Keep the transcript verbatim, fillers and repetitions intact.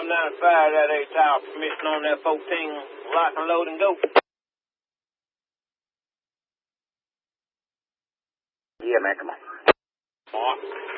come down and fire that A tower permission on that fourteen, lock and load and go. Yeah, man, come on. All right.